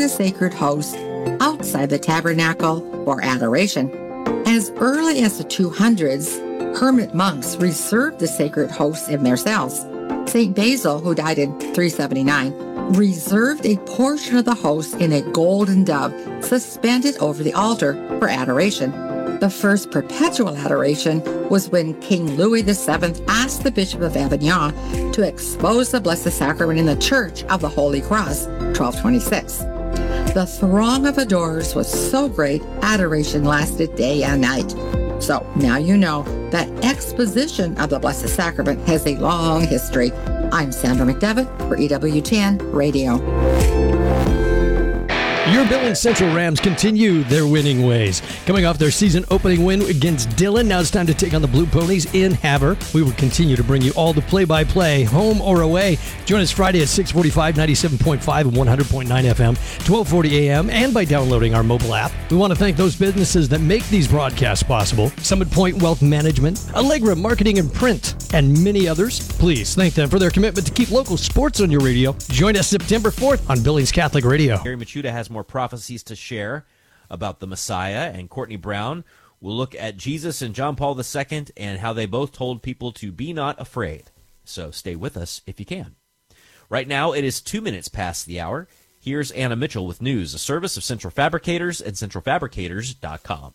a sacred host outside the tabernacle for adoration. As early as the 200s, hermit monks reserved the sacred hosts in their cells. St. Basil, who died in 379, reserved a portion of the host in a golden dove suspended over the altar for adoration. The first perpetual adoration was when King Louis VII asked the Bishop of Avignon to expose the Blessed Sacrament in the Church of the Holy Cross, 1226. The throng of adorers was so great, adoration lasted day and night. So now you know that exposition of the Blessed Sacrament has a long history. I'm Sandra McDevitt for EWTN Radio. Your Billings Central Rams continue their winning ways. Coming off their season opening win against Dillon, now it's time to take on the Blue Ponies in Havre. We will continue to bring you all the play-by-play, home or away. Join us Friday at 6:45, 97.5 and 100.9 FM, 1240 AM, and by downloading our mobile app. We want to thank those businesses that make these broadcasts possible. Summit Point Wealth Management, Allegra Marketing and Print, and many others. Please thank them for their commitment to keep local sports on your radio. Join us September 4th on Billings Catholic Radio. Gary Machuda has more prophecies to share about the Messiah, and Courtney Brown will look at Jesus and John Paul II and how they both told people to be not afraid. So stay with us if you can. Right now, it is 2 minutes past the hour. Here's Anna Mitchell with news, a service of Central Fabricators and centralfabricators.com.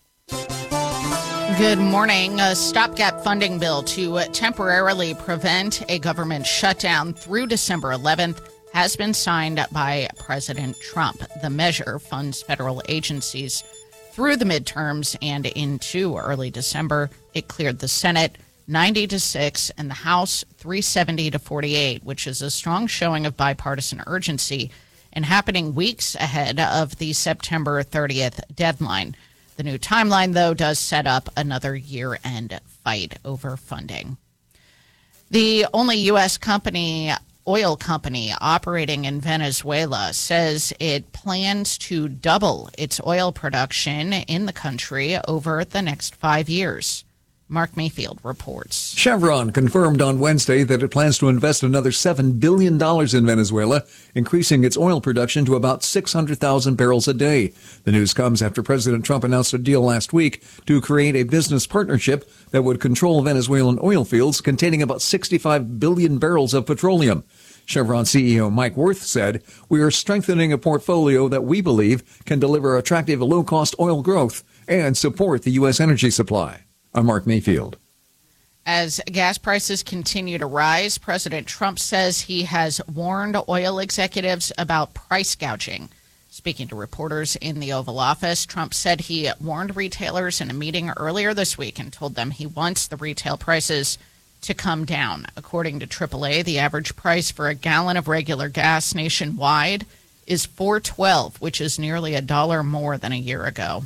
Good morning. A stopgap funding bill to temporarily prevent a government shutdown through December 11th has been signed by President Trump. The measure funds federal agencies through the midterms and into early December. It cleared the Senate 90-6 and the House 370-48, which is a strong showing of bipartisan urgency and happening weeks ahead of the September 30th deadline. The new timeline, though, does set up another year-end fight over funding. The only U.S. oil company operating in Venezuela says it plans to double its oil production in the country over the next 5 years. Mark Mayfield reports. Chevron confirmed on Wednesday that it plans to invest another $7 billion in Venezuela, increasing its oil production to about 600,000 barrels a day. The news comes after President Trump announced a deal last week to create a business partnership that would control Venezuelan oil fields containing about 65 billion barrels of petroleum. Chevron CEO Mike Wirth said, "We are strengthening a portfolio that we believe can deliver attractive low-cost oil growth and support the U.S. energy supply." I'm Mark Mayfield. As gas prices continue to rise, President Trump says he has warned oil executives about price gouging. Speaking to reporters in the Oval Office, Trump said he warned retailers in a meeting earlier this week and told them he wants the retail prices to come down. According to AAA, the average price for a gallon of regular gas nationwide is $4.12, which is nearly $1 more than a year ago.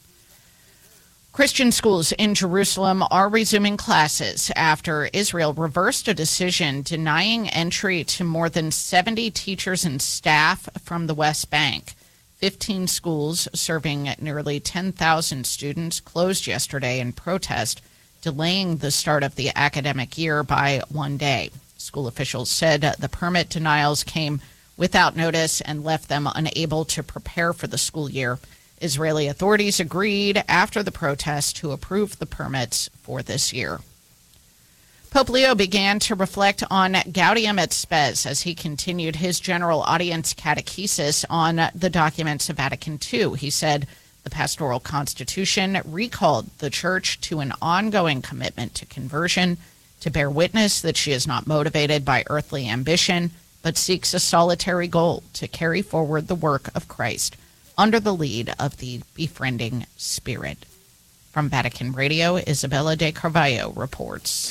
Christian schools in Jerusalem are resuming classes after Israel reversed a decision denying entry to more than 70 teachers and staff from the West Bank. 15 schools serving nearly 10,000 students closed yesterday in protest, delaying the start of the academic year by 1 day. School officials said the permit denials came without notice and left them unable to prepare for the school year. Israeli authorities agreed after the protest to approve the permits for this year. Pope Leo began to reflect on Gaudium et Spes as he continued his general audience catechesis on the documents of Vatican II. He said the pastoral constitution recalled the church to an ongoing commitment to conversion, to bear witness that she is not motivated by earthly ambition, but seeks a solitary goal to carry forward the work of Christ under the lead of the befriending Spirit. From Vatican Radio, Isabella de Carvalho reports.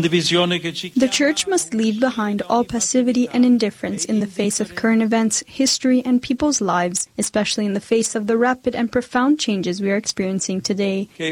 The Church must leave behind all passivity and indifference in the face of current events, history, and people's lives, especially in the face of the rapid and profound changes we are experiencing today. He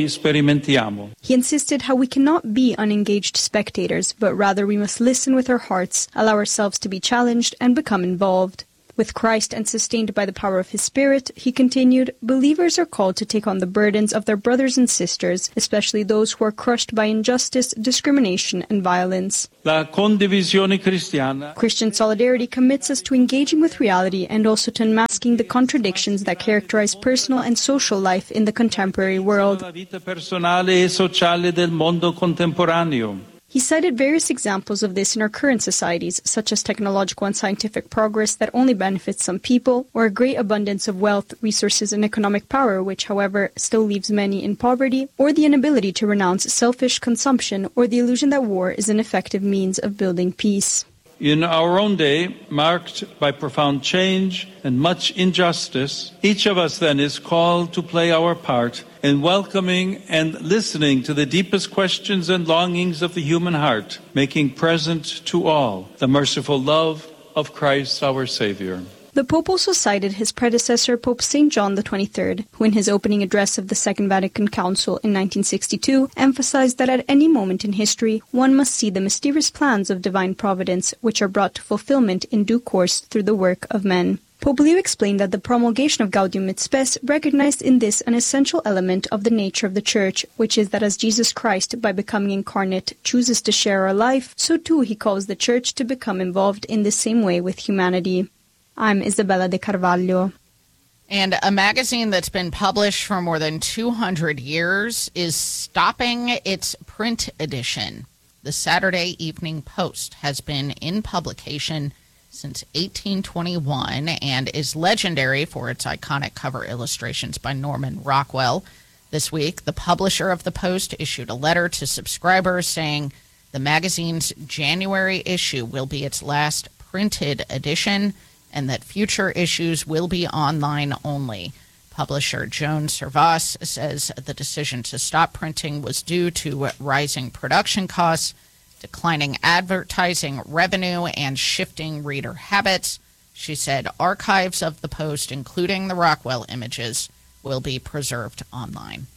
insisted how we cannot be unengaged spectators, but rather we must listen with our hearts, allow ourselves to be challenged, and become involved. With Christ and sustained by the power of His Spirit, he continued, believers are called to take on the burdens of their brothers and sisters, especially those who are crushed by injustice, discrimination, and violence. Christian solidarity commits us to engaging with reality and also to unmasking the contradictions that characterize personal and social life in the contemporary world. He cited various examples of this in our current societies, such as technological and scientific progress that only benefits some people, or a great abundance of wealth, resources, and economic power, which, however, still leaves many in poverty, or the inability to renounce selfish consumption, or the illusion that war is an effective means of building peace. In our own day, marked by profound change and much injustice, each of us then is called to play our part in welcoming and listening to the deepest questions and longings of the human heart, making present to all the merciful love of Christ our Savior. The Pope also cited his predecessor, Pope St. John XXIII, who in his opening address of the Second Vatican Council in 1962 emphasized that at any moment in history, one must see the mysterious plans of divine providence, which are brought to fulfillment in due course through the work of men. Pope Leo explained that the promulgation of Gaudium et Spes recognized in this an essential element of the nature of the Church, which is that as Jesus Christ, by becoming incarnate, chooses to share our life, so too he calls the Church to become involved in the same way with humanity. I'm Isabella de Carvalho. And a magazine that's been published for more than 200 years is stopping its print edition. The Saturday Evening Post has been in publication since 1821 and is legendary for its iconic cover illustrations by Norman Rockwell. This week, the publisher of the Post issued a letter to subscribers saying the magazine's January issue will be its last printed edition and that future issues will be online only. Publisher Joan Servas says the decision to stop printing was due to rising production costs, declining advertising revenue, and shifting reader habits. She said archives of the Post, including the Rockwell images, will be preserved online.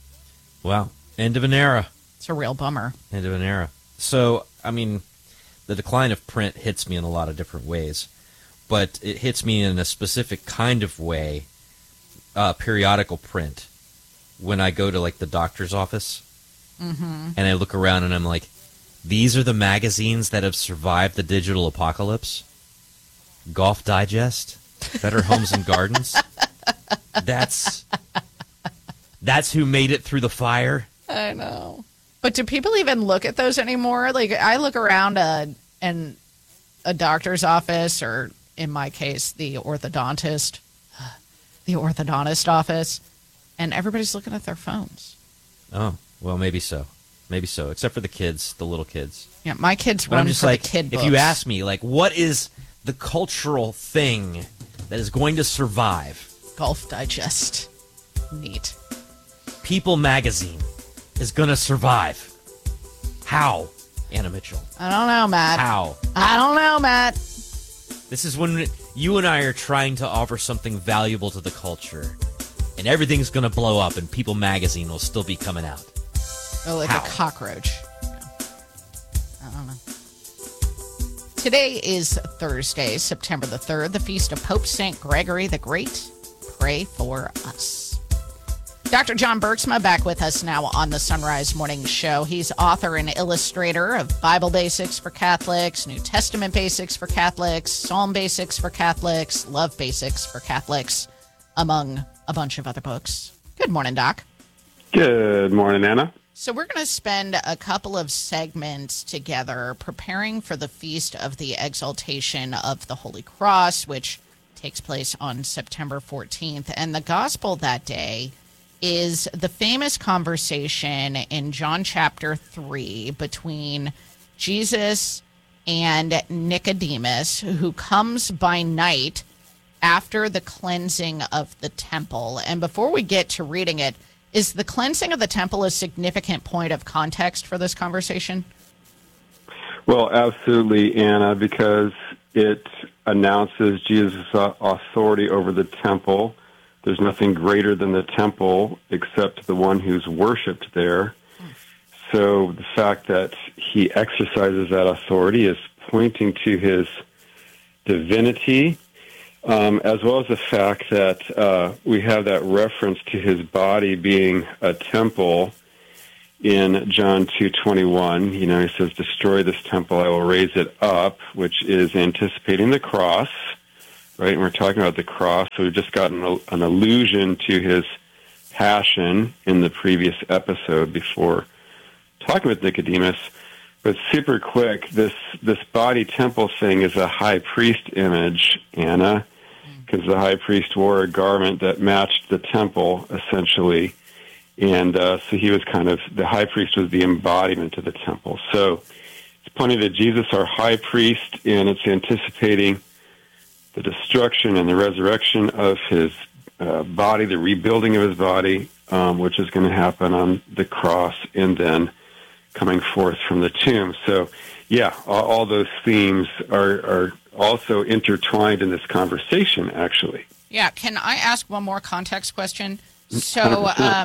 Wow. End of an era. It's a real bummer. End of an era. So, I mean, the decline of print hits me in a lot of different ways, but it hits me in a specific kind of way, periodical print, when I go to, like, the doctor's office, and I look around and I'm like, these are the magazines that have survived the digital apocalypse? Golf Digest? Better Homes and Gardens? That's who made it through the fire? I know. But do people even look at those anymore? Like, I look around in a doctor's office, or in my case, the orthodontist office, and everybody's looking at their phones. Oh, well, maybe so. Maybe so, except for the kids, the little kids. Yeah, my kids But run I'm just for like, the kid books. if you ask me, like, what is the cultural thing that is going to survive? Golf Digest. Neat. People magazine is going to survive. How, Anna Mitchell? I don't know, Matt. How? I don't know, Matt. This is when you and I are trying to offer something valuable to the culture, and everything's going to blow up, and People magazine will still be coming out. Oh, like How? a cockroach. I don't know. Today is Thursday, September the 3rd, the feast of Pope St. Gregory the Great. Pray for us. Dr. John Bergsma back with us now on the Sunrise Morning Show. He's author and illustrator of Bible Basics for Catholics, New Testament Basics for Catholics, Psalm Basics for Catholics, Love Basics for Catholics, among a bunch of other books. Good morning, Doc. Good morning, Anna. So we're going to spend a couple of segments together preparing for the Feast of the Exaltation of the Holy Cross, which takes place on September 14th. And the gospel that day is the famous conversation in John chapter 3 between Jesus and Nicodemus, who comes by night after the cleansing of the temple. And before we get to reading it, is the cleansing of the temple a significant point of context for this conversation? Well, absolutely, Anna, because it announces Jesus' authority over the temple. There's nothing greater than the temple except the one who's worshipped there. So the fact that he exercises that authority is pointing to his divinity as well as the fact that we have that reference to his body being a temple in John 2:21. You know, he says, "Destroy this temple, I will raise it up," which is anticipating the cross, right? And we're talking about the cross, so we've just gotten an allusion to his passion in the previous episode before talking with Nicodemus. But super quick, this body temple thing is a high priest image, Anna, because the high priest wore a garment that matched the temple, essentially. And so he was the high priest was the embodiment of the temple. So it's pointing to Jesus, our high priest, and it's anticipating the destruction and the resurrection of his body, the rebuilding of his body, which is going to happen on the cross and then coming forth from the tomb. So, yeah, all those themes are also intertwined in this conversation, actually. Yeah, can I ask one more context question? So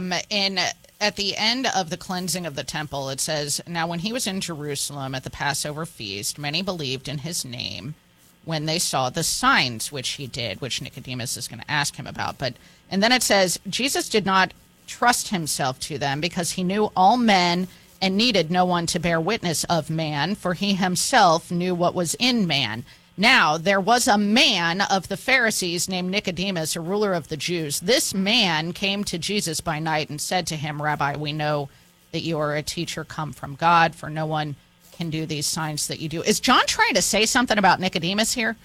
at the end of the cleansing of the temple, it says, "Now when he was in Jerusalem at the Passover feast, many believed in his name when they saw the signs which he did," which Nicodemus is going to ask him about. And then it says, "Jesus did not trust himself to them because he knew all men and needed no one to bear witness of man, for he himself knew what was in man. Now, there was a man of the Pharisees named Nicodemus, a ruler of the Jews. This man came to Jesus by night and said to him, 'Rabbi, we know that you are a teacher come from God, for no one can do these signs that you do.'" Is John trying to say something about Nicodemus here?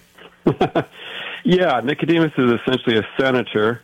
Yeah, Nicodemus is essentially a senator.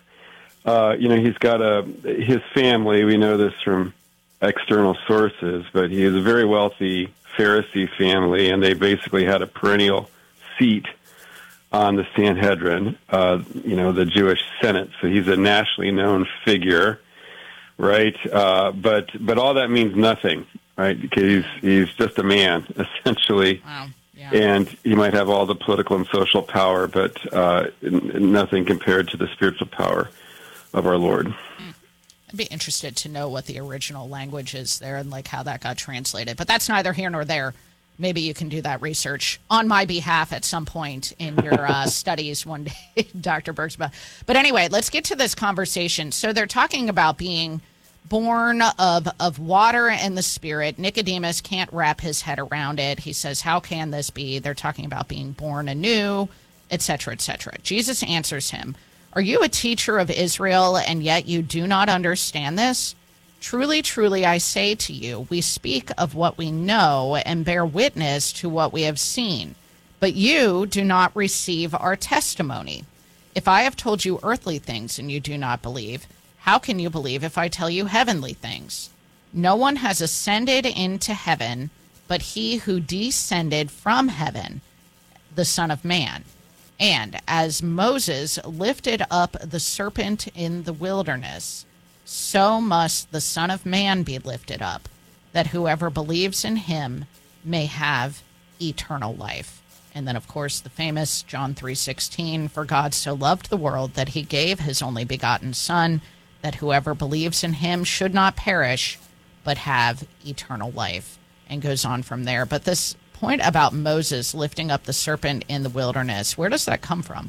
He's got his family. We know this from external sources, but he is a very wealthy Pharisee family, and they basically had a perennial seat on the Sanhedrin, the Jewish Senate. So he's a nationally known figure, right? But all that means nothing, right? Because he's just a man, essentially. Wow. Yeah. And he might have all the political and social power, but nothing compared to the spiritual power of our Lord. I'd be interested to know what the original language is there and how that got translated. But that's neither here nor there. Maybe you can do that research on my behalf at some point in your studies one day, Dr. Bergsma. But anyway, let's get to this conversation. So they're talking about being born of water and the Spirit. Nicodemus can't wrap his head around it. He says, "How can this be?" They're talking about being born anew, etc., etc. Jesus answers him, "Are you a teacher of Israel, and yet you do not understand this? Truly, truly, I say to you, we speak of what we know and bear witness to what we have seen, but you do not receive our testimony. If I have told you earthly things and you do not believe, how can you believe if I tell you heavenly things? No one has ascended into heaven but he who descended from heaven, the Son of Man. And as Moses lifted up the serpent in the wilderness, so must the Son of Man be lifted up, that whoever believes in him may have eternal life." And then, of course, the famous John 3:16, "For God so loved the world that he gave his only begotten Son, that whoever believes in him should not perish, but have eternal life," and goes on from there. But this point about Moses lifting up the serpent in the wilderness, where does that come from?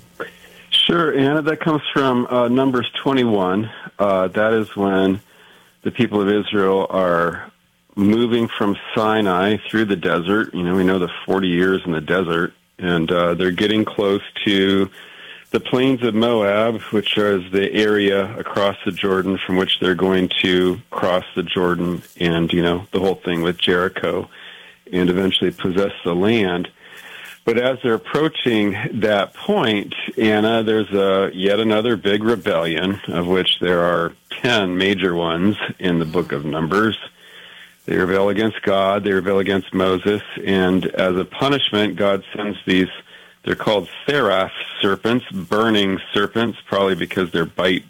Sure, Anna, that comes from Numbers 21. That is when the people of Israel are moving from Sinai through the desert. We know the 40 years in the desert, and they're getting close to the plains of Moab, which is the area across the Jordan from which they're going to cross the Jordan and, the whole thing with Jericho and eventually possess the land. But as they're approaching that point, Anna, there's yet another big rebellion, of which there are 10 major ones in the book of Numbers. They rebel against God, they rebel against Moses, and as a punishment, God sends these, they're called seraph serpents, burning serpents, probably because their bite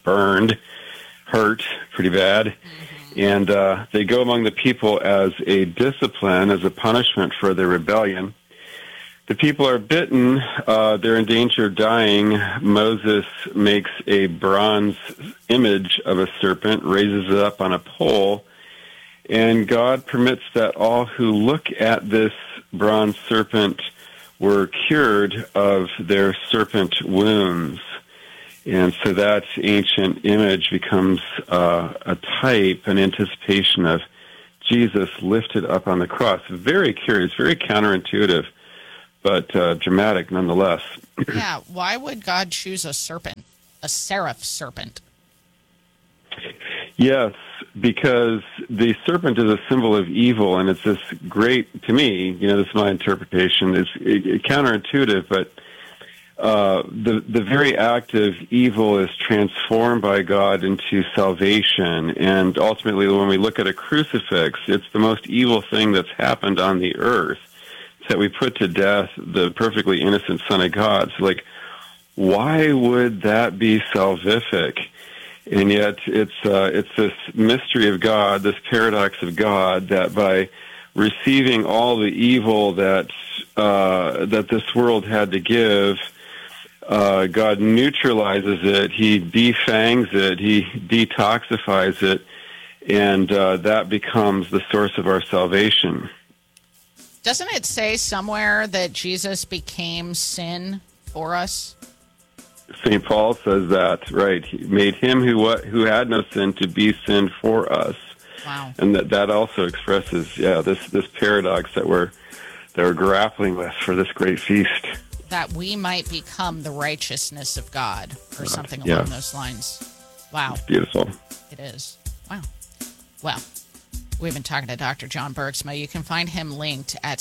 hurt pretty bad. And they go among the people as a discipline, as a punishment for their rebellion. The people are bitten. They're in danger of dying. Moses makes a bronze image of a serpent, raises it up on a pole, and God permits that all who look at this bronze serpent were cured of their serpent wounds. And so that ancient image becomes a type, an anticipation of Jesus lifted up on the cross. Very curious, very counterintuitive, but dramatic nonetheless. Yeah, why would God choose a serpent, a seraph serpent? Yes, because the serpent is a symbol of evil, and it's this great, to me, this is my interpretation, it's counterintuitive, but the very act of evil is transformed by God into salvation, and ultimately when we look at a crucifix, it's the most evil thing that's happened on the earth. It's that we put to death the perfectly innocent Son of God. So, why would that be salvific? And yet it's this mystery of God, this paradox of God, that by receiving all the evil that this world had to give, God neutralizes it, he defangs it, he detoxifies it, and that becomes the source of our salvation. Doesn't it say somewhere that Jesus became sin for us? St. Paul says that, right? He made him who had no sin to be sin for us. Wow. And that also expresses, this paradox that we're grappling with for this great feast. That we might become the righteousness of God, or something along those lines. Wow. It's beautiful. It is. Wow. Well, we've been talking to Dr. John Bergsma. You can find him linked at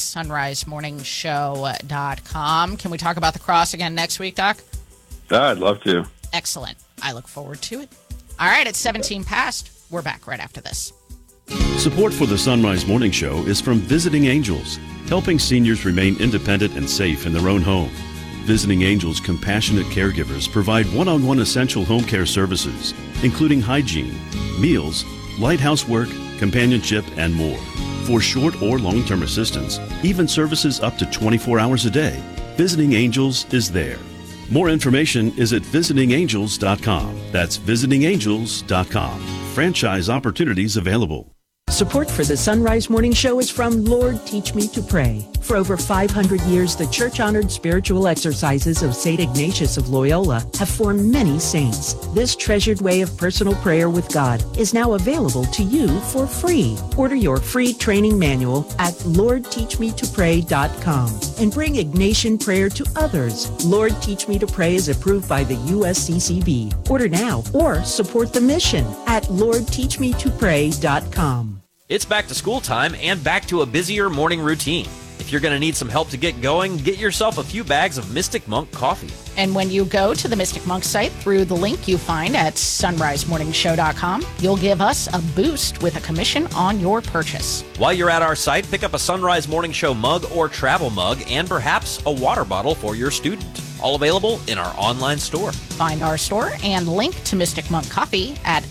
sunrisemorningshow.com. Can we talk about the cross again next week, Doc? I'd love to. Excellent. I look forward to it. All right, it's 17 past. We're back right after this. Support for the Sunrise Morning Show is from Visiting Angels, helping seniors remain independent and safe in their own home. Visiting Angels compassionate caregivers provide one-on-one essential home care services, including hygiene, meals, light housework, companionship, and more. For short or long-term assistance, even services up to 24 hours a day, Visiting Angels is there. More information is at visitingangels.com. That's visitingangels.com. Franchise opportunities available. Support for the Sunrise Morning Show is from Lord Teach Me to Pray. For over 500 years, the church-honored spiritual exercises of St. Ignatius of Loyola have formed many saints. This treasured way of personal prayer with God is now available to you for free. Order your free training manual at LordTeachMeToPray.com and bring Ignatian prayer to others. Lord Teach Me to Pray is approved by the USCCB. Order now or support the mission at LordTeachMeToPray.com. It's back to school time and back to a busier morning routine. If you're going to need some help to get going, get yourself a few bags of Mystic Monk coffee. And when you go to the Mystic Monk site through the link you find at sunrisemorningshow.com, you'll give us a boost with a commission on your purchase. While you're at our site, pick up a Sunrise Morning Show mug or travel mug and perhaps a water bottle for your student. All available in our online store. Find our store and link to Mystic Monk Coffee at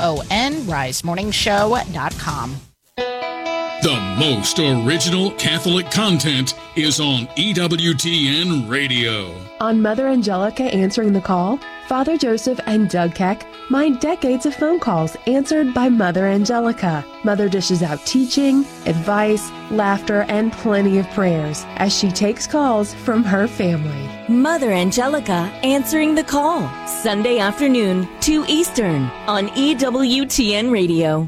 sonrisemorningshow.com. The most original Catholic content is on EWTN Radio. On Mother Angelica Answering the Call, Father Joseph and Doug Keck mind decades of phone calls answered by Mother Angelica. Mother dishes out teaching, advice, laughter, and plenty of prayers as she takes calls from her family. Mother Angelica Answering the Call, Sunday afternoon, 2 Eastern, on EWTN Radio.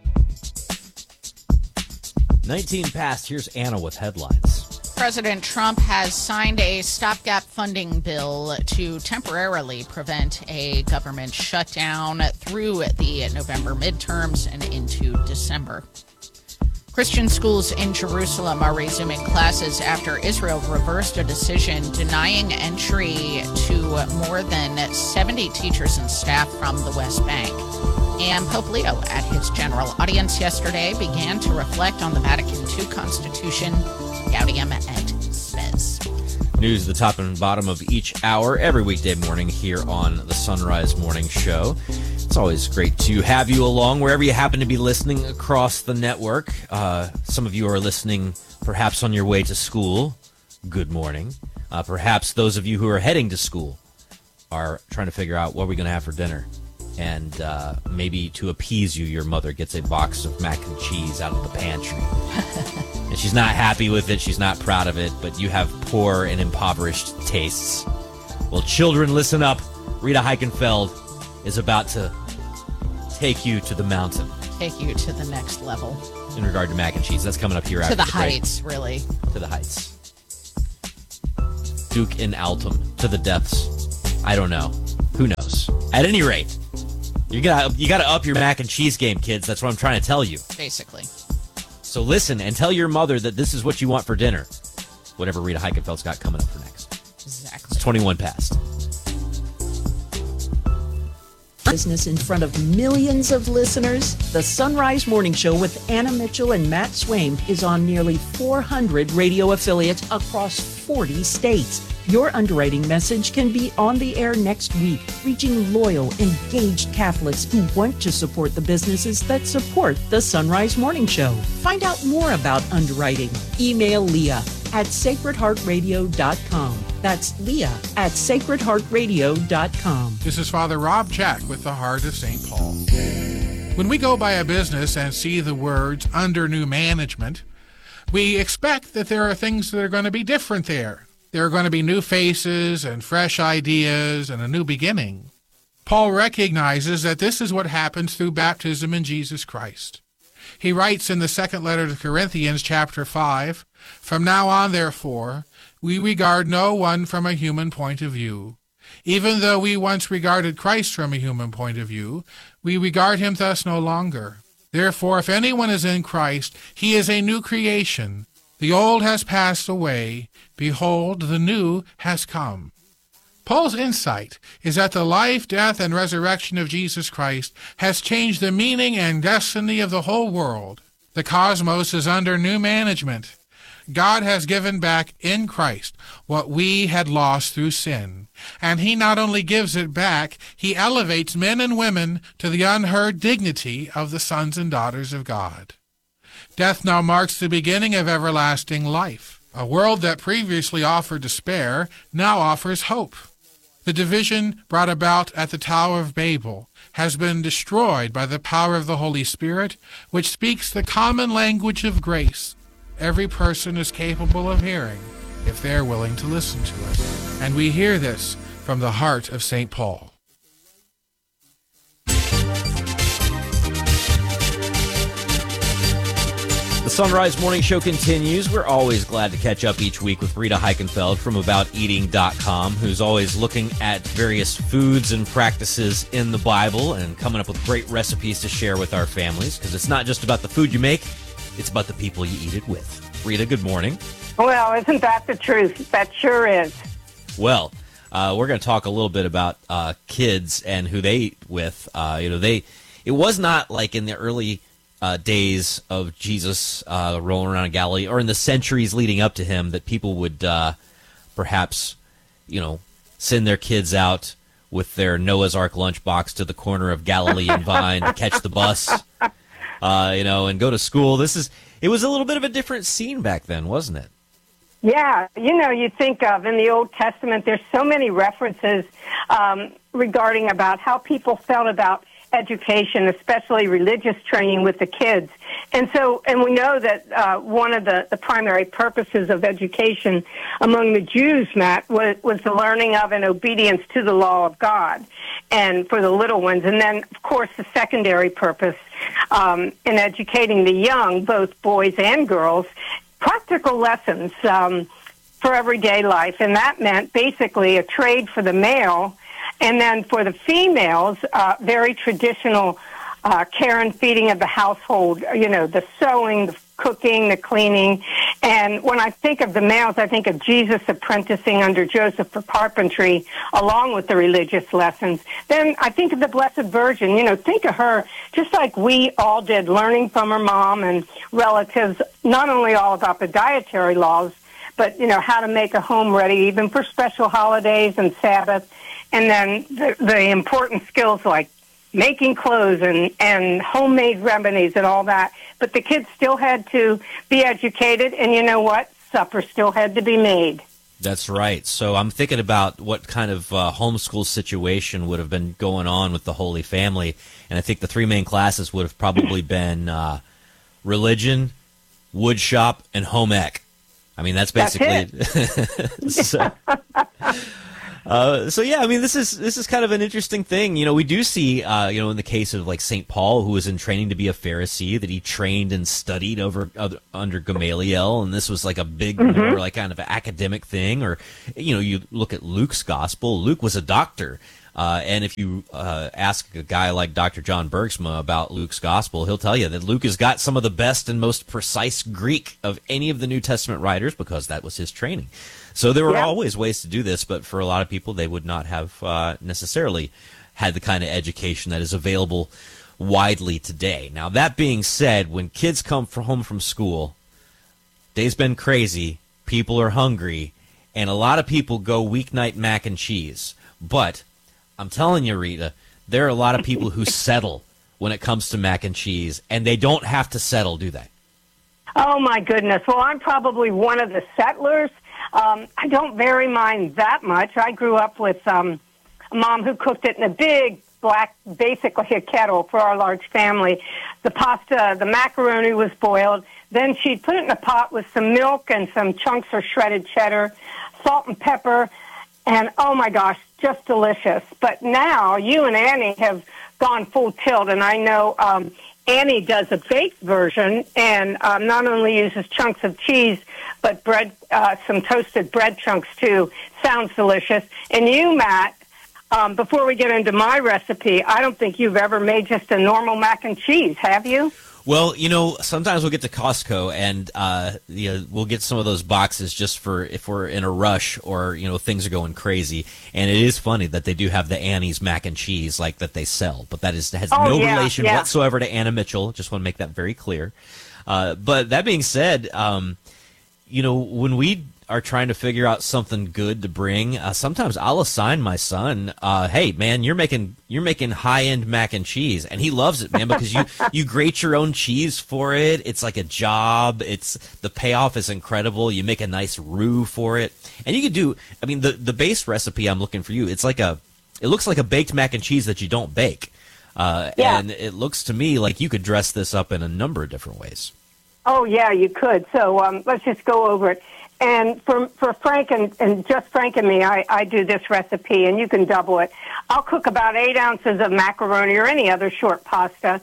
19 past, here's Anna with headlines. President Trump has signed a stopgap funding bill to temporarily prevent a government shutdown through the November midterms and into December. Christian schools in Jerusalem are resuming classes after Israel reversed a decision denying entry to more than 70 teachers and staff from the West Bank. And Pope Leo, at his general audience yesterday, began to reflect on the Vatican II Constitution, Gaudium et Spes. News at the top and bottom of each hour, every weekday morning here on the Sunrise Morning Show. It's always great to have you along wherever you happen to be listening across the network. Some of you are listening perhaps on your way to school. Good morning. Perhaps those of you who are heading to school are trying to figure out what we're going to have for dinner. And maybe to appease you, your mother gets a box of mac and cheese out of the pantry. and she's not happy with it. She's not proud of it, but you have poor and impoverished tastes. Well, children, listen up. Rita Heikenfeld is about to take you to the mountain. Take you to the next level. In regard to mac and cheese. That's coming up here after To the the break. heights, really. To the heights. Duke in Altum. To the depths. I don't know. Who knows? At any rate, you gotta up your mac and cheese game, kids. That's what I'm trying to tell you. Basically. So listen and tell your mother that this is what you want for dinner. Whatever Rita Heikenfeld's got coming up for next. Exactly. It's 21 past. Business in front of millions of listeners. The Sunrise Morning Show with Anna Mitchell and Matt Swaim is on nearly 400 radio affiliates across 40 states. Your underwriting message can be on the air next week, reaching loyal, engaged Catholics who want to support the businesses that support the Sunrise Morning Show. Find out more about underwriting. Email Leah at sacredheartradio.com. That's Leah at sacredheartradio.com. This is Father Rob Jack with the Heart of St. Paul. When we go by a business and see the words under new management, we expect that there are things that are going to be different there. There are going to be new faces and fresh ideas and a new beginning. Paul recognizes that this is what happens through baptism in Jesus Christ. He writes in the second letter to Corinthians, chapter 5, "From now on, therefore, we regard no one from a human point of view. Even though we once regarded Christ from a human point of view, we regard him thus no longer. Therefore, if anyone is in Christ, he is a new creation. The old has passed away. Behold, the new has come." Paul's insight is that the life, death, and resurrection of Jesus Christ has changed the meaning and destiny of the whole world. The cosmos is under new management. God has given back in Christ what we had lost through sin. And he not only gives it back, he elevates men and women to the unheard dignity of the sons and daughters of God. Death now marks the beginning of everlasting life. A world that previously offered despair now offers hope. The division brought about at the Tower of Babel has been destroyed by the power of the Holy Spirit, which speaks the common language of grace. Every person is capable of hearing if they're willing to listen to it. And we hear this from the heart of St. Paul. The Sunrise Morning Show continues. We're always glad to catch up each week with Rita Heikenfeld from AboutEating.com, who's always looking at various foods and practices in the Bible and coming up with great recipes to share with our families, because it's not just about the food you make, it's about the people you eat it with. Rita, good morning. Well, isn't that the truth? That sure is. Well, we're going to talk a little bit about kids and who they eat with. It was not like in the early days of Jesus rolling around in Galilee, or in the centuries leading up to him, that people would perhaps, send their kids out with their Noah's Ark lunchbox to the corner of Galilee and Vine to catch the bus, and go to school. It was a little bit of a different scene back then, wasn't it? Yeah, you think of in the Old Testament, there's so many references regarding about how people felt about education, especially religious training with the kids. And we know that one of the primary purposes of education among the Jews, Matt, was the learning of and obedience to the law of God, and for the little ones. And then, of course, the secondary purpose in educating the young, both boys and girls, practical lessons for everyday life. And that meant basically a trade for the male. And then for the females, very traditional care and feeding of the household, the sewing, the cooking, the cleaning. And when I think of the males, I think of Jesus apprenticing under Joseph for carpentry, along with the religious lessons. Then I think of the Blessed Virgin. Think of her just like we all did, learning from her mom and relatives, not only all about the dietary laws, but, how to make a home ready even for special holidays and Sabbath. And then the important skills like making clothes and homemade remedies and all that. But the kids still had to be educated, and you know what? Supper still had to be made. That's right. So I'm thinking about what kind of homeschool situation would have been going on with the Holy Family. And I think the three main classes would have probably been religion, wood shop, and home ec. I mean, that's basically so yeah, I mean, this is kind of an interesting thing. You know, we do see, in the case of like St. Paul, who was in training to be a Pharisee, that he trained and studied under Gamaliel, and this was like a big, more like kind of academic thing. Or, you look at Luke's gospel. Luke was a doctor. And if you ask a guy like Dr. John Bergsma about Luke's gospel, he'll tell you that Luke has got some of the best and most precise Greek of any of the New Testament writers because that was his training. So there were always ways to do this, but for a lot of people, they would not have necessarily had the kind of education that is available widely today. Now, that being said, when kids come home from school, day's been crazy, people are hungry, and a lot of people go weeknight mac and cheese. But I'm telling you, Rita, there are a lot of people who settle when it comes to mac and cheese, and they don't have to settle, do they? Oh, my goodness. Well, I'm probably one of the settlers. I don't very mind that much. I grew up with a mom who cooked it in a big black, basically a kettle for our large family. The pasta, the macaroni was boiled. Then she'd put it in a pot with some milk and some chunks of shredded cheddar, salt and pepper, and oh my gosh, just delicious. But now you and Annie have gone full tilt, and I know Annie does a baked version and not only uses chunks of cheese, but bread, some toasted bread chunks too. Sounds delicious. And you, Matt, before we get into my recipe, I don't think you've ever made just a normal mac and cheese, have you? Well, sometimes we'll get to Costco and we'll get some of those boxes just for if we're in a rush or things are going crazy. And it is funny that they do have the Annie's mac and cheese like that they sell, but that has no relation whatsoever to Anna Mitchell. Just want to make that very clear. But that being said, when we are trying to figure out something good to bring, sometimes I'll assign my son, hey man, you're making high-end mac and cheese, and he loves it, man, because you grate your own cheese for it. It's like a job. The payoff is incredible. You make a nice roux for it, and you can do, I mean, the base recipe I'm looking for you, it looks like a baked mac and cheese that you don't bake, and it looks to me like you could dress this up in a number of different ways. Oh yeah, you could. So let's just go over it. And for Frank and just Frank and me, I do this recipe, and you can double it. I'll cook about 8 ounces of macaroni or any other short pasta,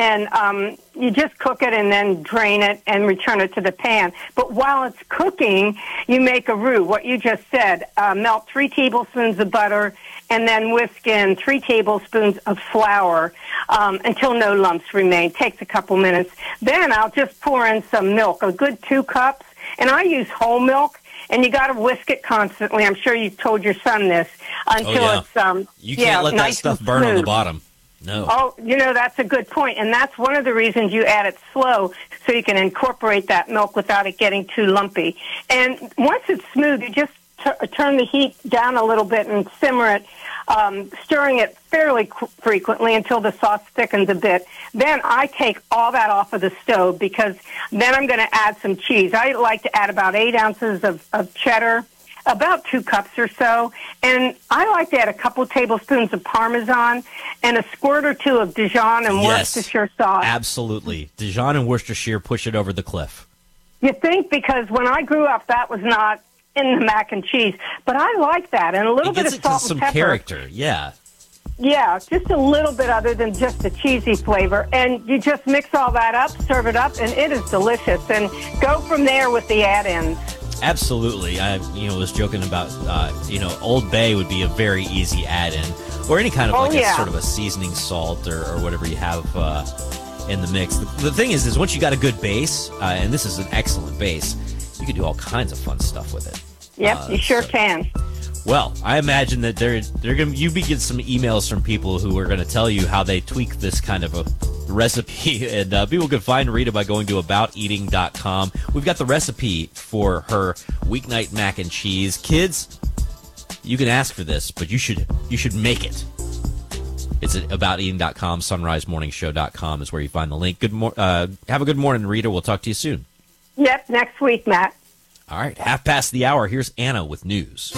and you just cook it and then drain it and return it to the pan. But while it's cooking, you make a roux, what you just said. Melt 3 tablespoons of butter and then whisk in 3 tablespoons of flour until no lumps remain. Takes a couple minutes. Then I'll just pour in some milk, a good 2 cups. And I use whole milk, and you got to whisk it constantly. I'm sure you told your son this until it's you can't let nice that stuff burn on the bottom. No. Oh, that's a good point, and that's one of the reasons you add it slow, so you can incorporate that milk without it getting too lumpy. And once it's smooth, you just turn the heat down a little bit and simmer it, stirring it fairly frequently until the sauce thickens a bit. Then I take all that off of the stove because then I'm going to add some cheese. I like to add about 8 ounces of cheddar, about 2 cups or so, and I like to add a couple tablespoons of Parmesan and a squirt or 2 of Dijon and Worcestershire sauce. Absolutely. Dijon and Worcestershire push it over the cliff. You think? Because when I grew up, that was not in the mac and cheese, but I like that, and a little bit of salt and pepper. Some character, yeah. Yeah, just a little bit other than just the cheesy flavor, and you just mix all that up, serve it up, and it is delicious. And go from there with the add-ins. Absolutely. I was joking about Old Bay would be a very easy add-in, or any kind of a sort of a seasoning salt or whatever you have in the mix. The thing is once you got a good base, and this is an excellent base, you can do all kinds of fun stuff with it. Yep, you sure can. Well, I imagine that you be getting some emails from people who are going to tell you how they tweak this kind of a recipe, and people can find Rita by going to abouteating.com. We've got the recipe for her weeknight mac and cheese. Kids, you can ask for this, but you should make it. It's at abouteating.com. sunrisemorningshow.com is where you find the link. Have a good morning, Rita. We'll talk to you soon. Yep, next week, Matt. All right, 1:30. Here's Anna with news.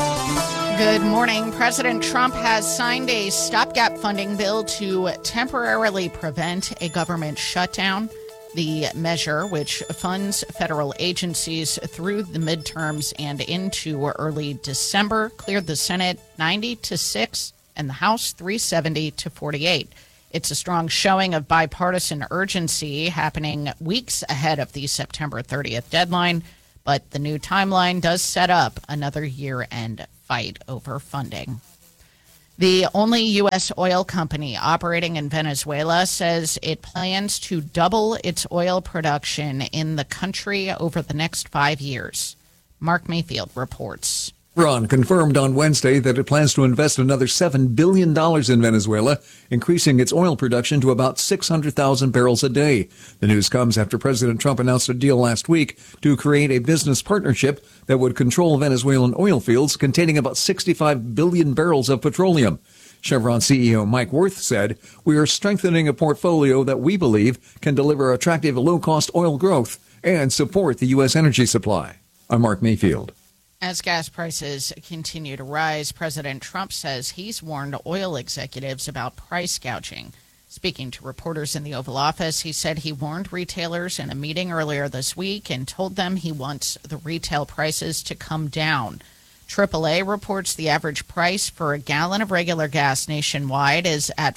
Good morning. President Trump has signed a stopgap funding bill to temporarily prevent a government shutdown. The measure, which funds federal agencies through the midterms and into early December, cleared the Senate 90-6 and the House 370-48. It's a strong showing of bipartisan urgency happening weeks ahead of the September 30th deadline, but the new timeline does set up another year-end fight over funding. The only U.S. oil company operating in Venezuela says it plans to double its oil production in the country over the next 5 years. Mark Mayfield reports. Chevron confirmed on Wednesday that it plans to invest another $7 billion in Venezuela, increasing its oil production to about 600,000 barrels a day. The news comes after President Trump announced a deal last week to create a business partnership that would control Venezuelan oil fields containing about 65 billion barrels of petroleum. Chevron CEO Mike Wirth said, "We are strengthening a portfolio that we believe can deliver attractive low-cost oil growth and support the U.S. energy supply." I'm Mark Mayfield. As gas prices continue to rise, President Trump says he's warned oil executives about price gouging. Speaking to reporters in the Oval Office, he said he warned retailers in a meeting earlier this week and told them he wants the retail prices to come down. AAA reports the average price for a gallon of regular gas nationwide is at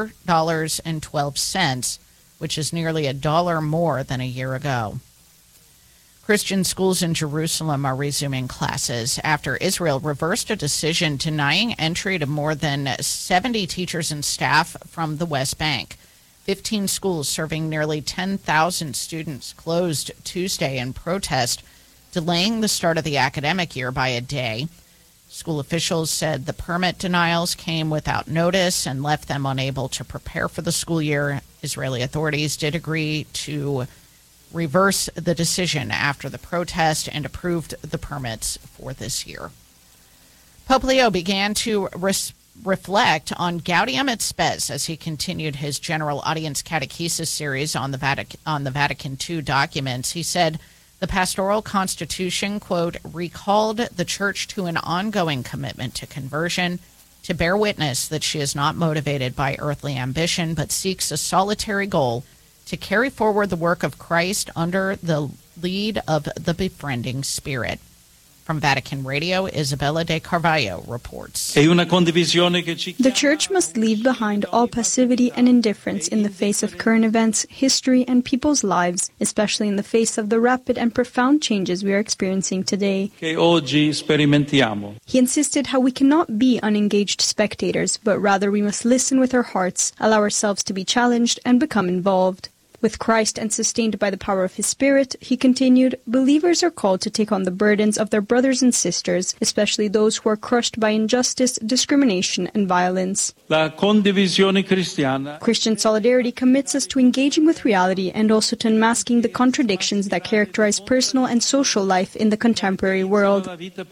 $4.12, which is nearly $1 more than a year ago. Christian schools in Jerusalem are resuming classes after Israel reversed a decision denying entry to more than 70 teachers and staff from the West Bank. 15 schools serving nearly 10,000 students closed Tuesday in protest, delaying the start of the academic year by a day. School officials said the permit denials came without notice and left them unable to prepare for the school year. Israeli authorities did agree to reverse the decision after the protest and approved the permits for this year. Pope Leo began to reflect on Gaudium et Spes as he continued his general audience catechesis series on the Vatican II documents. He said the pastoral constitution, quote, recalled the church to an ongoing commitment to conversion, to bear witness that she is not motivated by earthly ambition, but seeks a solitary goal to carry forward the work of Christ under the lead of the befriending Spirit. From Vatican Radio, Isabella de Carvalho reports. The Church must leave behind all passivity and indifference in the face of current events, history, and people's lives, especially in the face of the rapid and profound changes we are experiencing today. He insisted how we cannot be unengaged spectators, but rather we must listen with our hearts, allow ourselves to be challenged, and become involved. With Christ and sustained by the power of His Spirit, he continued, believers are called to take on the burdens of their brothers and sisters, especially those who are crushed by injustice, discrimination, and violence. Christian solidarity commits us to engaging with reality and also to unmasking the contradictions that characterize personal and social life in the contemporary world.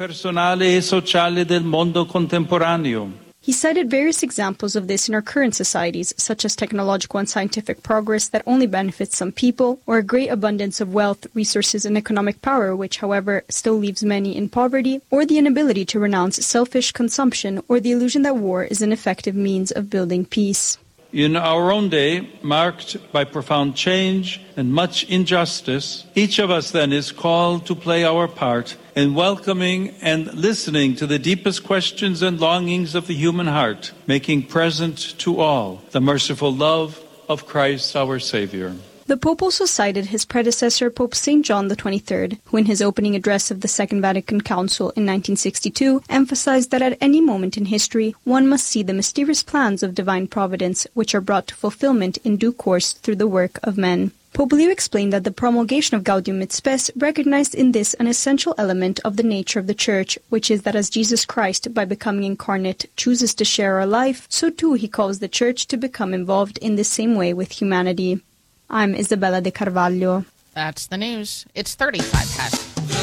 He cited various examples of this in our current societies, such as technological and scientific progress that only benefits some people, or a great abundance of wealth, resources, and economic power, which, however, still leaves many in poverty, or the inability to renounce selfish consumption, or the illusion that war is an effective means of building peace. In our own day, marked by profound change and much injustice, each of us then is called to play our part in welcoming and listening to the deepest questions and longings of the human heart, making present to all the merciful love of Christ our Savior. The Pope also cited his predecessor, Pope St. John XXIII, who in his opening address of the Second Vatican Council in 1962 emphasized that at any moment in history, one must see the mysterious plans of divine providence, which are brought to fulfillment in due course through the work of men. Pope Leo explained that the promulgation of Gaudium et Spes recognized in this an essential element of the nature of the Church, which is that as Jesus Christ, by becoming incarnate, chooses to share our life, so too he calls the Church to become involved in the same way with humanity. I'm Isabella de Carvalho. That's the news. It's 35 past.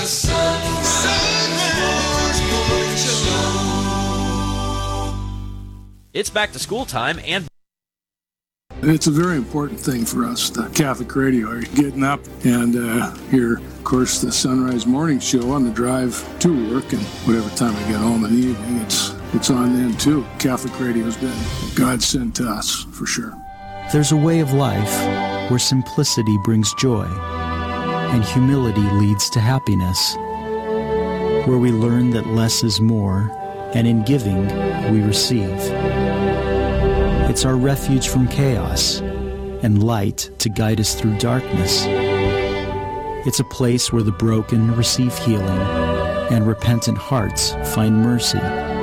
It's back to school time, and it's a very important thing for us, the Catholic Radio. Getting up and hear, of course, the Sunrise Morning Show on the drive to work, and whatever time I get home in the evening, it's on then too. Catholic Radio has been God sent to us, for sure. There's a way of life where simplicity brings joy and humility leads to happiness, where we learn that less is more, and in giving, we receive. It's our refuge from chaos and light to guide us through darkness. It's a place where the broken receive healing and repentant hearts find mercy.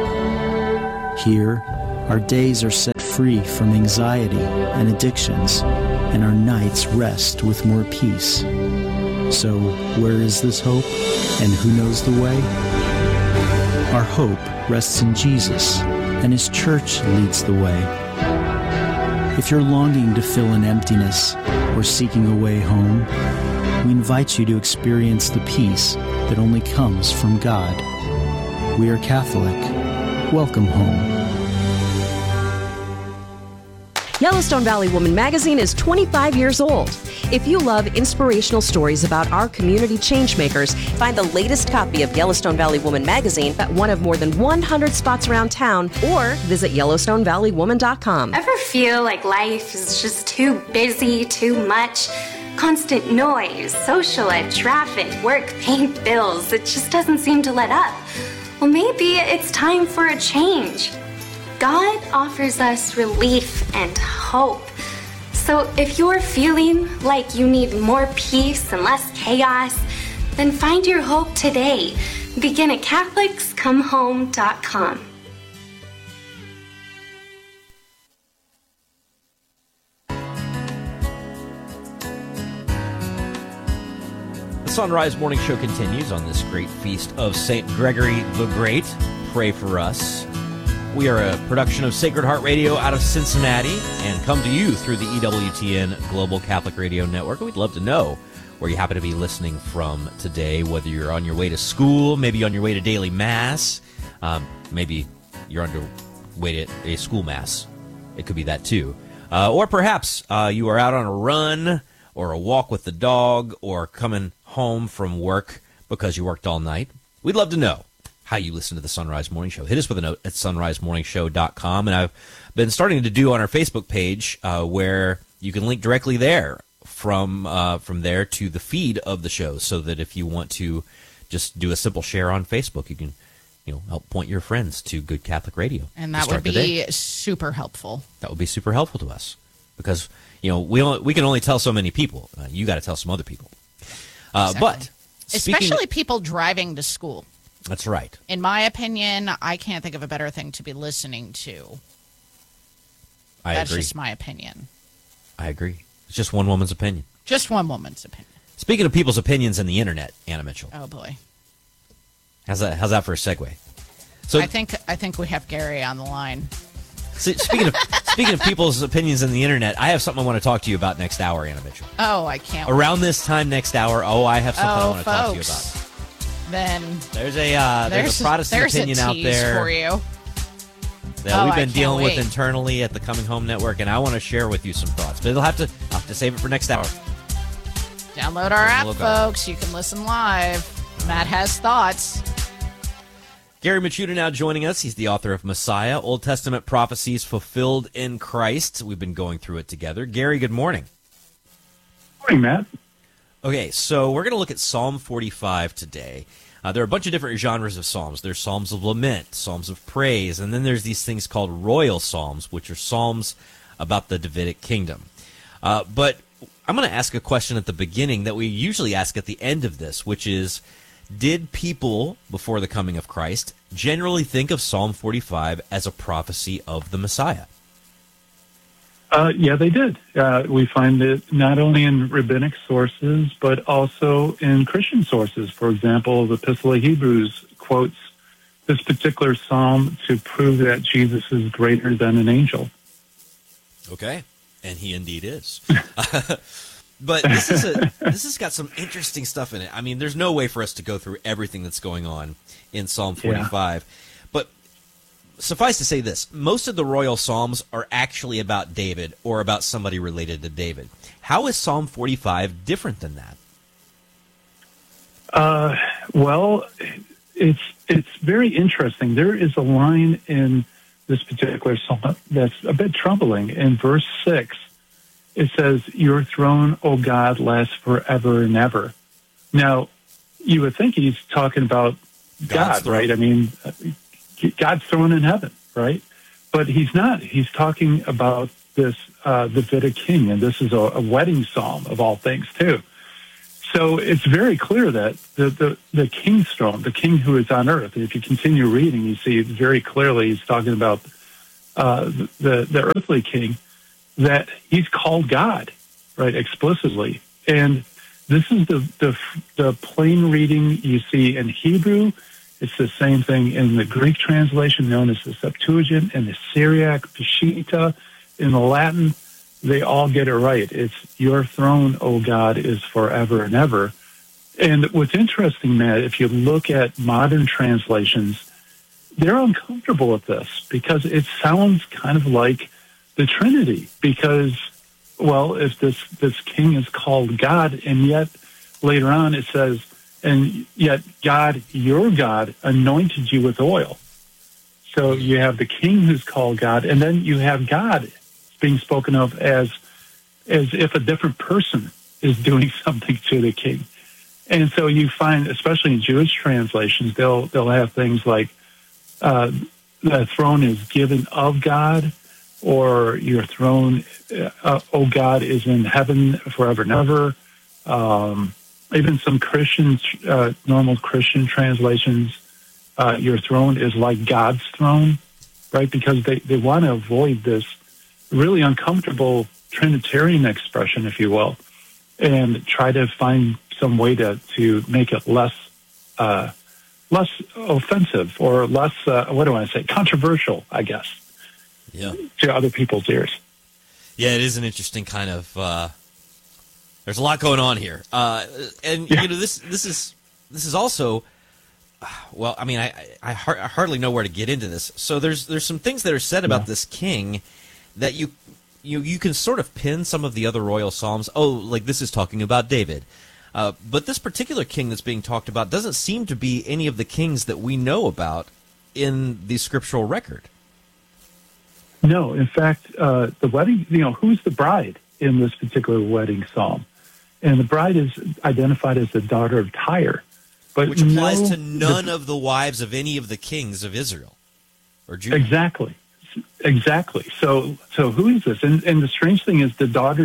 Here, our days are set free from anxiety and addictions, and our nights rest with more peace. So, where is this hope, and who knows the way? Our hope rests in Jesus, and His church leads the way. If you're longing to fill an emptiness or seeking a way home, we invite you to experience the peace that only comes from God. We are Catholic. Welcome home. Yellowstone Valley Woman magazine is 25 years old. If you love inspirational stories about our community changemakers, find the latest copy of Yellowstone Valley Woman magazine at one of more than 100 spots around town or visit YellowstoneValleyWoman.com. Ever feel like life is just too busy, too much? Constant noise, social ed, traffic, work, paying bills. It just doesn't seem to let up. Well, maybe it's time for a change. God offers us relief and hope. So if you're feeling like you need more peace and less chaos, then find your hope today. Begin at CatholicsComeHome.com. The Sunrise Morning Show continues on this great feast of St. Gregory the Great. Pray for us. We are a production of Sacred Heart Radio out of Cincinnati and come to you through the EWTN Global Catholic Radio Network. We'd love to know where you happen to be listening from today, whether you're on your way to school, maybe on your way to daily mass, maybe you're on your way to a school mass. It could be that too. Or perhaps you are out on a run or a walk with the dog or coming home from work because you worked all night. We'd love to know how you listen to the Sunrise Morning Show. Hit us with a note at sunrisemorningshow.com. And I've been starting to do on our Facebook page where you can link directly there from there to the feed of the show, so that if you want to just do a simple share on Facebook, you can help point your friends to Good Catholic Radio. And that would be super helpful. That would be super helpful to us because we can only tell so many people. You got to tell some other people. Exactly. But especially people driving to school. That's right. In my opinion, I can't think of a better thing to be listening to. That's agree. just my opinion. I agree. It's just one woman's opinion. Just one woman's opinion. Speaking of people's opinions in the internet, Anna Mitchell. Oh boy. How's that for a segue? So I think we have Gary on the line. Speaking of people's opinions in the internet, I have something I want to talk to you about next hour, Anna Mitchell. Oh, I can't Around wait. this time next hour, I have something I want to talk to you about. Then there's a Protestant opinion out there for you that we've been dealing with internally at the Coming Home Network, and I want to share with you some thoughts. But I'll have to save it for next hour. Download our app, folks. You can listen live. Matt has thoughts. Gary Michuta now joining us. He's the author of Messiah, Old Testament Prophecies Fulfilled in Christ. We've been going through it together. Gary, good morning. Morning, Matt. Okay, so we're going to look at Psalm 45 today. There are a bunch of different genres of psalms. There's psalms of lament, psalms of praise, and then there's these things called royal psalms, which are psalms about the Davidic kingdom. But I'm going to ask a question at the beginning that we usually ask at the end of this, which is, did people before the coming of Christ generally think of Psalm 45 as a prophecy of the Messiah? Yeah, they did. We find it not only in rabbinic sources, but also in Christian sources. For example, the Epistle of Hebrews quotes this particular psalm to prove that Jesus is greater than an angel. Okay, and he indeed is. But this has got some interesting stuff in it. I mean, there's no way for us to go through everything that's going on in Psalm 45. Yeah. But suffice to say this, most of the royal psalms are actually about David or about somebody related to David. How is Psalm 45 different than that? Well, it's very interesting. There is a line in this particular psalm that's a bit troubling. In verse 6, it says, "Your throne, O God, lasts forever and ever." Now, you would think he's talking about God, right? I mean, God's throne in heaven, right? But he's not. He's talking about this Davidic king, and this is a wedding psalm of all things, too. So it's very clear that the king's throne, the king who is on earth, if you continue reading, you see very clearly he's talking about the earthly king, that he's called God, right, explicitly. And this is the plain reading you see in Hebrew. It's the same thing in the Greek translation known as the Septuagint, and the Syriac, Peshitta, in the Latin. They all get it right. It's your throne, O God, is forever and ever. And what's interesting, Matt, if you look at modern translations, they're uncomfortable with this because it sounds kind of like the Trinity. Because, well, if this king is called God, and yet later on it says, and yet God, your God, anointed you with oil. So you have the king who's called God, and then you have God being spoken of as if a different person is doing something to the king. And so you find, especially in Jewish translations, they'll have things like the throne is given of God, or your throne, O God, is in heaven forever and ever. Even some Christians, normal Christian translations, your throne is like God's throne, right? Because they want to avoid this really uncomfortable Trinitarian expression, if you will, and try to find some way to make it less offensive or less, controversial, I guess, to other people's ears. Yeah, it is an interesting kind of, there's a lot going on here. And, you know, this is also, well, I mean, I hardly know where to get into this. So there's some things that are said about this king that you can sort of pin some of the other royal psalms. Oh, like this is talking about David. But this particular king that's being talked about doesn't seem to be any of the kings that we know about in the scriptural record. No, in fact, the wedding, who's the bride in this particular wedding psalm? And the bride is identified as the daughter of Tyre. But which applies to none of the wives of any of the kings of Israel or Judah. Exactly. So who is this? And the strange thing is the daughter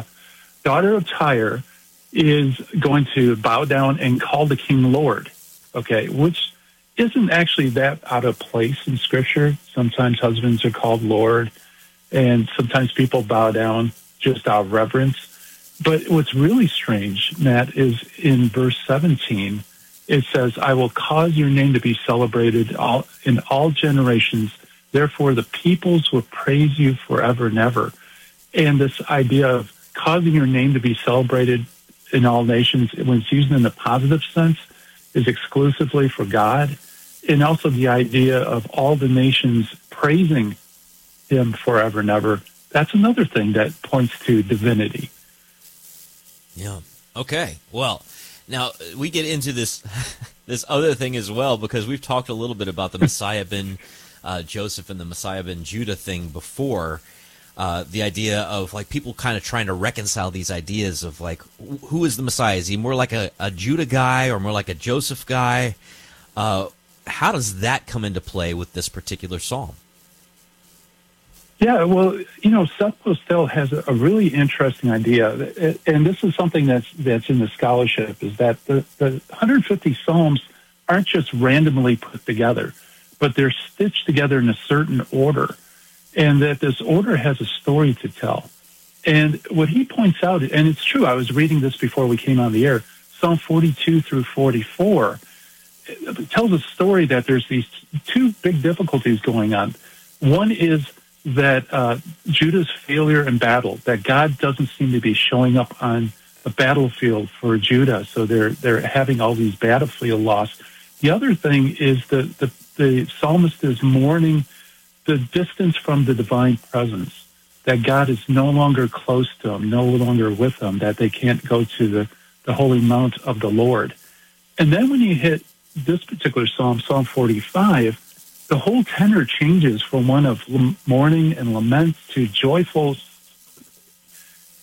of Tyre is going to bow down and call the king Lord, okay, which isn't actually that out of place in Scripture. Sometimes husbands are called Lord, and sometimes people bow down just out of reverence. But what's really strange, Matt, is in verse 17, it says, "I will cause your name to be celebrated in all generations. Therefore, the peoples will praise you forever and ever." And this idea of causing your name to be celebrated in all nations, when it's used in the positive sense, is exclusively for God. And also the idea of all the nations praising him forever and ever. That's another thing that points to divinity. Yeah. Okay. Well, now we get into this this other thing as well, because we've talked a little bit about the Messiah ben Joseph and the Messiah ben Judah thing before. The idea of like people kind of trying to reconcile these ideas of like, who is the Messiah? Is he more like a Judah guy or more like a Joseph guy? How does that come into play with this particular psalm? Yeah, well, Seth Postel has a really interesting idea, and this is something that's in the scholarship, is that the 150 psalms aren't just randomly put together, but they're stitched together in a certain order, and that this order has a story to tell. And what he points out, and it's true, I was reading this before we came on the air, Psalm 42 through 44, it tells a story that there's these two big difficulties going on. One is that Judah's failure in battle, that God doesn't seem to be showing up on the battlefield for Judah, so they're having all these battlefield loss. The other thing is the psalmist is mourning the distance from the divine presence, that God is no longer close to them, no longer with them, that they can't go to the holy mount of the Lord. And then when you hit this particular psalm, Psalm 45, the whole tenor changes from one of mourning and lament to joyful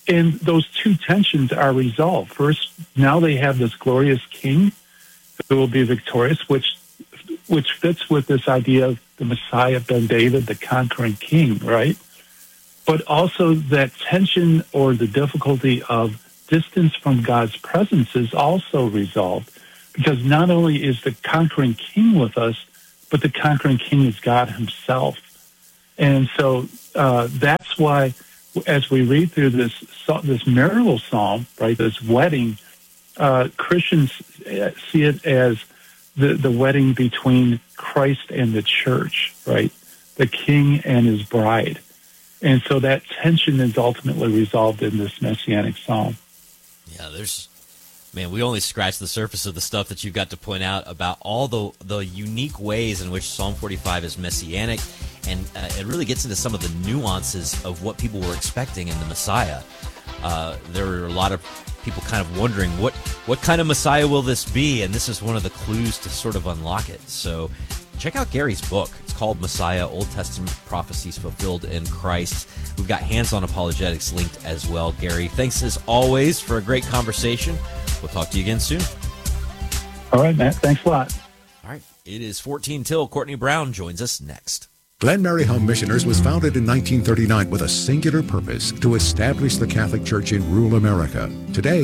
And those two tensions are resolved. First, now they have this glorious king who will be victorious, which fits with this idea of the Messiah ben David, the conquering king, right? But also that tension or the difficulty of distance from God's presence is also resolved, because not only is the conquering king with us, but the conquering king is God himself. And so that's why, as we read through this marital psalm, right, this wedding, Christians see it as the wedding between Christ and the church, right, the king and his bride. And so that tension is ultimately resolved in this messianic psalm. Yeah, we only scratched the surface of the stuff that you've got to point out about all the unique ways in which Psalm 45 is messianic, and it really gets into some of the nuances of what people were expecting in the Messiah. There were a lot of people kind of wondering what kind of Messiah will this be, and this is one of the clues to sort of unlock it. So check out Gary's book. It's called Messiah, Old Testament Prophecies Fulfilled in Christ. We've got Hands-On Apologetics linked as well. Gary, thanks as always for a great conversation. We'll talk to you again soon. All right, Matt. Thanks a lot. All right. It is 14 till. Courtney Brown joins us next. Glen Mary Home Missioners was founded in 1939 with a singular purpose: to establish the Catholic Church in rural America. Today,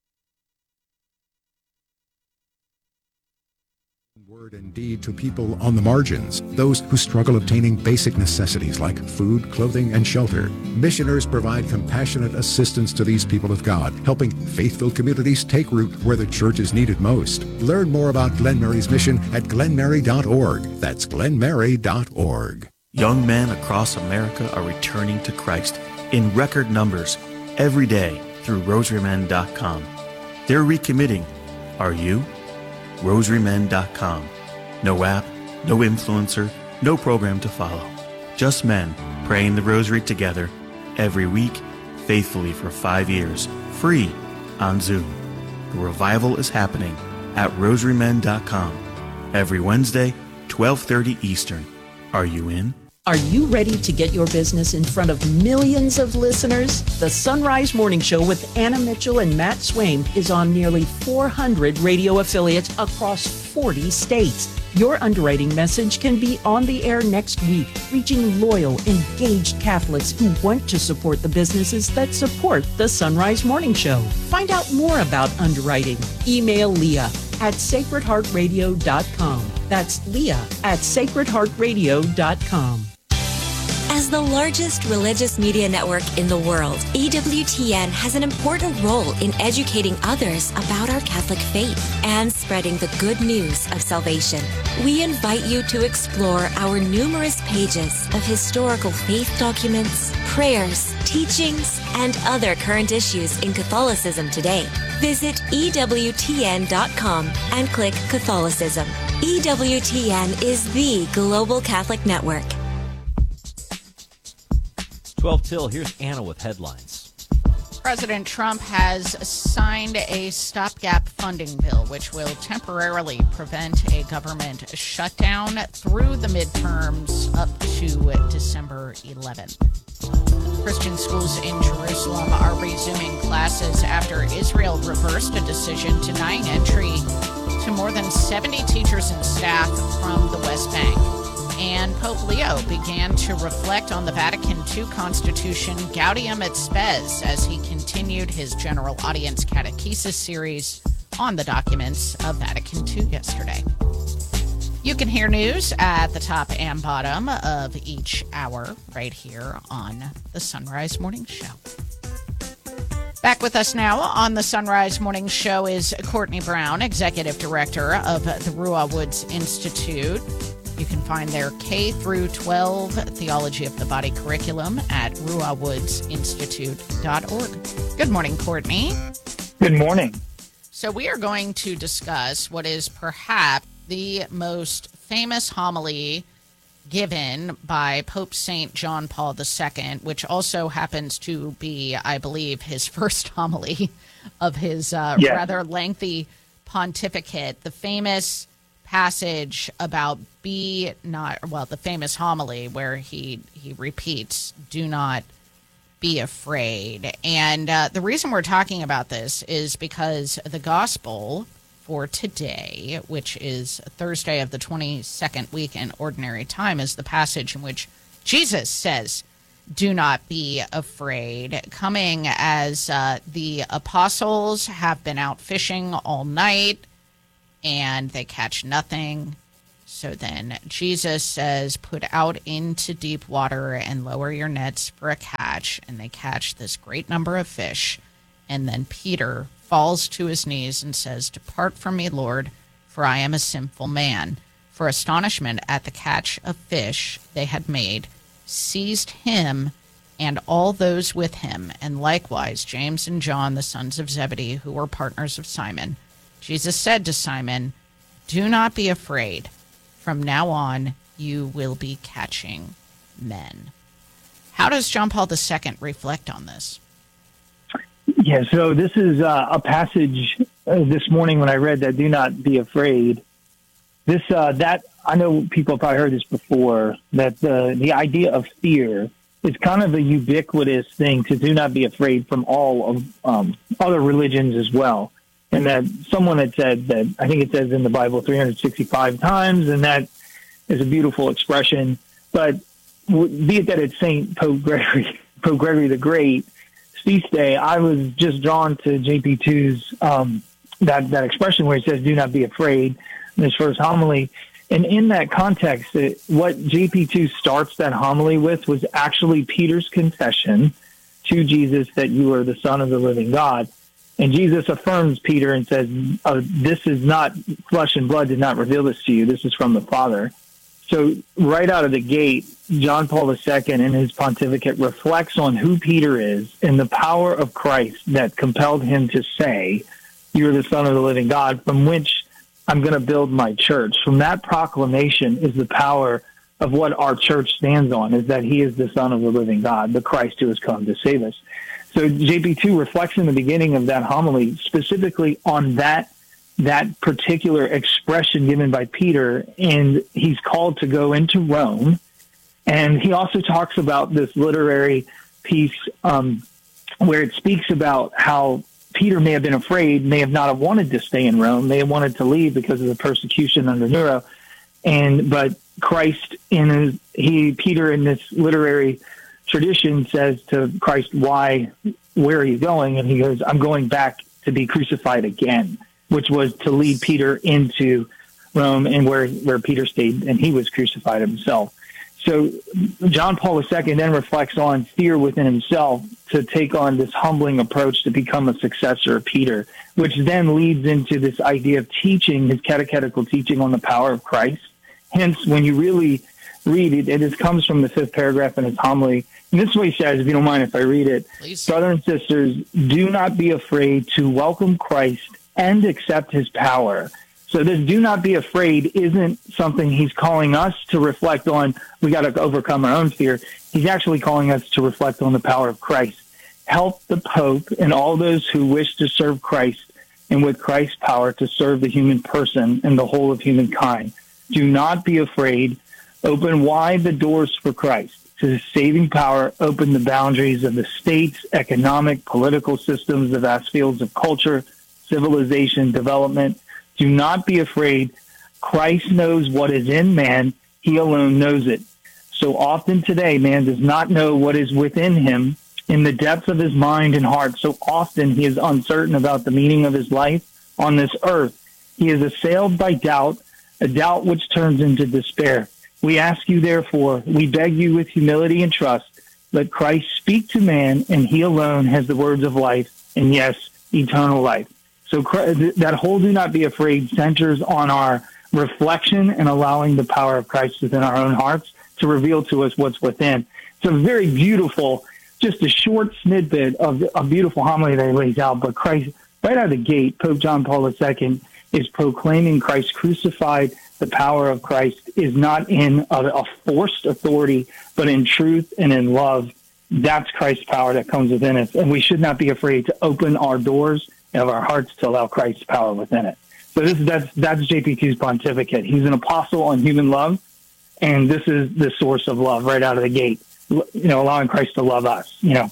word and deed to people on the margins, those who struggle obtaining basic necessities like food, clothing, and shelter. Missioners provide compassionate assistance to these people of God, helping faith-filled communities take root where the church is needed most. Learn more about Glen Mary's mission at glenmary.org. That's glenmary.org. Young men across America are returning to Christ in record numbers every day through rosarymen.com. They're recommitting. Are you? rosarymen.com. No app, no influencer, no program to follow. Just men praying the rosary together every week, faithfully for 5 years, free on Zoom. The revival is happening at rosarymen.com every Wednesday, 12:30 Eastern. Are you in? Are you ready to get your business in front of millions of listeners? The Sunrise Morning Show with Anna Mitchell and Matt Swain is on nearly 400 radio affiliates across 40 states. Your underwriting message can be on the air next week, reaching loyal, engaged Catholics who want to support the businesses that support the Sunrise Morning Show. Find out more about underwriting. Email Leah at sacredheartradio.com. That's Leah at sacredheartradio.com. As the largest religious media network in the world, EWTN has an important role in educating others about our Catholic faith and spreading the good news of salvation. We invite you to explore our numerous pages of historical faith documents, prayers, teachings, and other current issues in Catholicism today. Visit EWTN.com and click Catholicism. EWTN is the global Catholic network. 12 till. Here's Anna with headlines. President Trump has signed a stopgap funding bill, which will temporarily prevent a government shutdown through the midterms up to December 11th. Christian schools in Jerusalem are resuming classes after Israel reversed a decision denying entry to more than 70 teachers and staff from the West Bank. And Pope Leo began to reflect on the Vatican II Constitution Gaudium et Spes as he continued his general audience catechesis series on the documents of Vatican II yesterday. You can hear news at the top and bottom of each hour right here on the Sunrise Morning Show. Back with us now on the Sunrise Morning Show is Courtney Brown, Executive Director of the Ruah Woods Institute. You can find their K through 12 Theology of the Body curriculum at ruahwoodsinstitute.org. Good morning, Courtney. Good morning. So we are going to discuss what is perhaps the most famous homily given by Pope St. John Paul II, which also happens to be, I believe, his first homily of his rather lengthy pontificate. The famous passage about the famous homily where he repeats, do not be afraid. And the reason we're talking about this is because the gospel for today, which is Thursday of the 22nd week in Ordinary Time, is the passage in which Jesus says, "Do not be afraid," coming as the apostles have been out fishing all night and they catch nothing. So then Jesus says, "Put out into deep water and lower your nets for a catch," and they catch this great number of fish. And then Peter falls to his knees and says, "Depart from me, Lord, for I am a sinful man." For astonishment at the catch of fish they had made seized him and all those with him, and likewise James and John, the sons of Zebedee, who were partners of Simon. Jesus said to Simon, "Do not be afraid. From now on, you will be catching men." How does John Paul II reflect on this? Yeah, so this is a passage this morning when I read that, "Do not be afraid." This that I know people have probably heard this before, that the idea of fear is kind of a ubiquitous thing to do not be afraid from all of other religions as well. And that someone had said that, I think it says in the Bible 365 times, and that is a beautiful expression. But be it that it's St. Pope Gregory the Great feast day, I was just drawn to JP2's that expression where he says, "Do not be afraid," in his first homily. And in that context, what JP2 starts that homily with was actually Peter's confession to Jesus that you are the Son of the living God. And Jesus affirms Peter and says, "This is not flesh and blood did not reveal this to you. This is from the Father." So right out of the gate, John Paul II in his pontificate reflects on who Peter is and the power of Christ that compelled him to say, "You are the Son of the living God, from which I'm going to build my church." From that proclamation is the power of what our church stands on, is that he is the Son of the living God, the Christ who has come to save us. So JP2 reflects in the beginning of that homily specifically on that particular expression given by Peter, and he's called to go into Rome. And he also talks about this literary piece where it speaks about how Peter may have been afraid, may have not have wanted to stay in Rome, may have wanted to leave because of the persecution under Nero. But Christ, Peter in this literary tradition says to Christ, where are you going? And he goes, "I'm going back to be crucified again," which was to lead Peter into Rome and where Peter stayed, and he was crucified himself. So John Paul II then reflects on fear within himself to take on this humbling approach to become a successor of Peter, which then leads into this idea of teaching, his catechetical teaching on the power of Christ. Hence, when you really read it, it comes from the 5th paragraph in his homily. And this is what he says, if you don't mind if I read it. Please. "Brothers and sisters, do not be afraid to welcome Christ and accept his power." So this "do not be afraid" isn't something he's calling us to reflect on. We got to overcome our own fear. He's actually calling us to reflect on the power of Christ. Help the Pope and all those who wish to serve Christ, and with Christ's power to serve the human person and the whole of humankind. Do not be afraid. Open wide the doors for Christ. To his saving power, open the boundaries of the states, economic, political systems, the vast fields of culture, civilization, development. Do not be afraid. Christ knows what is in man. He alone knows it. So often today, man does not know what is within him in the depths of his mind and heart. So often he is uncertain about the meaning of his life on this earth. He is assailed by doubt, a doubt which turns into despair. We ask you, therefore, we beg you with humility and trust, let Christ speak to man, and he alone has the words of life, and yes, eternal life. So that whole "do not be afraid" centers on our reflection and allowing the power of Christ within our own hearts to reveal to us what's within. It's a very beautiful, just a short snippet of a beautiful homily that he lays out. But Christ, right out of the gate, Pope John Paul II is proclaiming Christ crucified. The power of Christ is not in a forced authority, but in truth and in love. That's Christ's power that comes within us. And we should not be afraid to open our doors of our hearts to allow Christ's power within it. So that's JP2's pontificate. He's an apostle on human love, and this is the source of love right out of the gate. Allowing Christ to love us.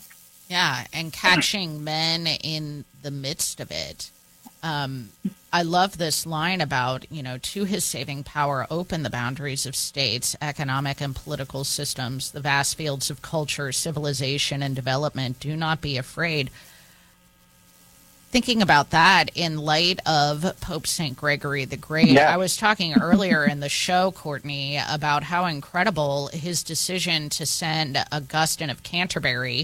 Yeah, and catching men in the midst of it. I love this line about, to his saving power, open the boundaries of states, economic and political systems, the vast fields of culture, civilization, and development. Do not be afraid. Thinking about that in light of Pope St. Gregory the Great, I was talking earlier in the show, Courtney, about how incredible his decision to send Augustine of Canterbury